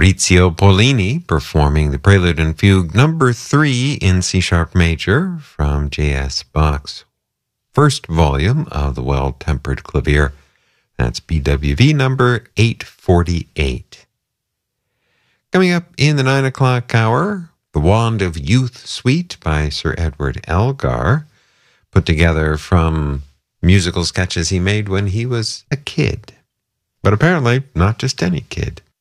Maurizio Pollini performing the Prelude and Fugue number 3 in C-sharp major from J.S. Bach's first volume of the Well-Tempered Clavier. That's BWV number 848. Coming up in the 9 o'clock hour, The Wand of Youth Suite by Sir Edward Elgar, put together from musical sketches he made when he was a kid. But apparently not just any kid.